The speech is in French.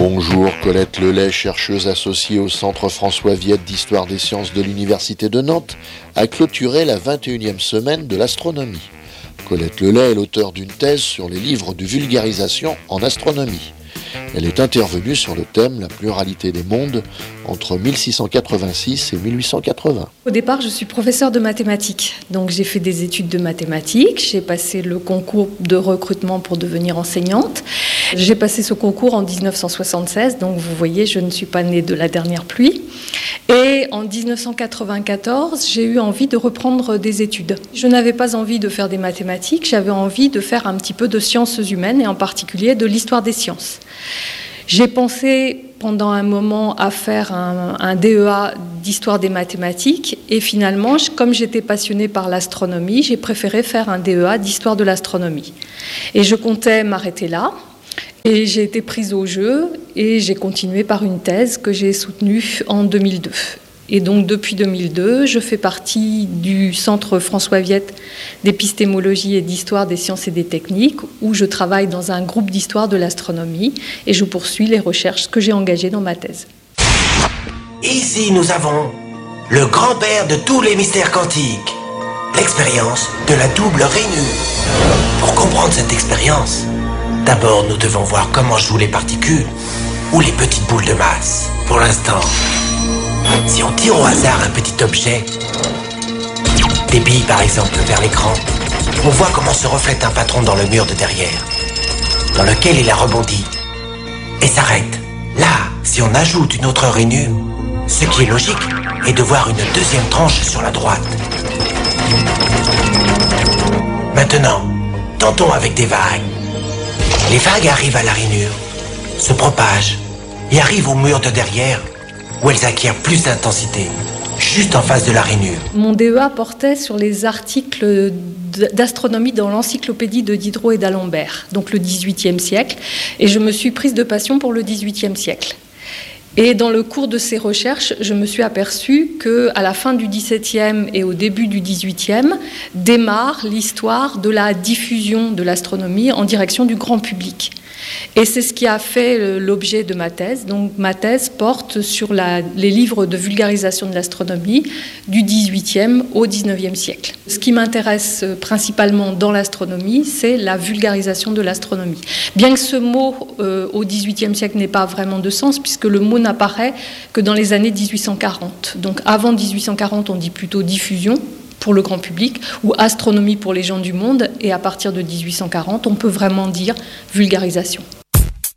Bonjour, Colette Lelay, chercheuse associée au Centre François Viette d'Histoire des Sciences de l'Université de Nantes, a clôturé la 21e semaine de l'astronomie. Colette Lelay est l'auteure d'une thèse sur les livres de vulgarisation en astronomie. Elle est intervenue sur le thème « La pluralité des mondes » entre 1686 et 1880. Au départ, je suis professeure de mathématiques. Donc j'ai fait des études de mathématiques. J'ai passé le concours de recrutement pour devenir enseignante. J'ai passé ce concours en 1976. Donc vous voyez, je ne suis pas née de la dernière pluie. Et en 1994, j'ai eu envie de reprendre des études. Je n'avais pas envie de faire des mathématiques. J'avais envie de faire un petit peu de sciences humaines et en particulier de l'histoire des sciences. J'ai pensé pendant un moment à faire un DEA d'histoire des mathématiques et finalement, comme j'étais passionnée par l'astronomie, j'ai préféré faire un DEA d'histoire de l'astronomie. Et je comptais m'arrêter là et j'ai été prise au jeu et j'ai continué par une thèse que j'ai soutenue en 2002. Et donc depuis 2002, je fais partie du Centre François Viette d'épistémologie et d'histoire des sciences et des techniques, où je travaille dans un groupe d'histoire de l'astronomie et je poursuis les recherches que j'ai engagées dans ma thèse. Ici, nous avons le grand-père de tous les mystères quantiques, l'expérience de la double rainure. Pour comprendre cette expérience, d'abord nous devons voir comment jouent les particules ou les petites boules de masse. Pour l'instant, si on tire au hasard un petit objet, des billes par exemple, vers l'écran, on voit comment se reflète un patron dans le mur de derrière, dans lequel il a rebondi et s'arrête. Là, si on ajoute une autre rainure, ce qui est logique est de voir une deuxième tranche sur la droite. Maintenant, tentons avec des vagues. Les vagues arrivent à la rainure, se propagent et arrivent au mur de derrière, où elles acquièrent plus d'intensité, juste en face de la rainure. Mon DEA portait sur les articles d'astronomie dans l'encyclopédie de Diderot et d'Alembert, donc le XVIIIe siècle, et je me suis prise de passion pour le XVIIIe siècle. Et dans le cours de ces recherches, je me suis aperçue qu'à la fin du XVIIe et au début du XVIIIe démarre l'histoire de la diffusion de l'astronomie en direction du grand public. Et c'est ce qui a fait l'objet de ma thèse. Donc ma thèse porte sur les livres de vulgarisation de l'astronomie du XVIIIe au XIXe siècle. Ce qui m'intéresse principalement dans l'astronomie, c'est la vulgarisation de l'astronomie. Bien que ce mot au XVIIIe siècle n'ait pas vraiment de sens, puisque le mot n'apparaît que dans les années 1840. Donc avant 1840, on dit plutôt diffusion pour le grand public, ou astronomie pour les gens du monde, et à partir de 1840, on peut vraiment dire vulgarisation.